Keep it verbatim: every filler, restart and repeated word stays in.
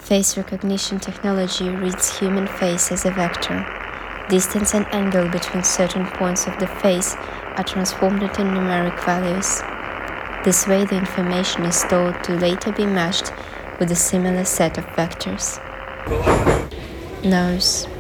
Face recognition technology reads human face as a vector. Distance and angle between certain points of the face are transformed into numeric values. This way, the information is stored to later be matched with a similar set of vectors. Nose.